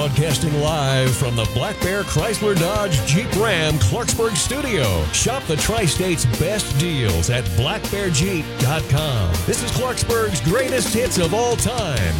Broadcasting live from the Black Bear Chrysler Dodge Jeep Ram Clarksburg studio. Shop the Tri-State's best deals at blackbearjeep.com. This is Clarksburg's greatest hits of all time.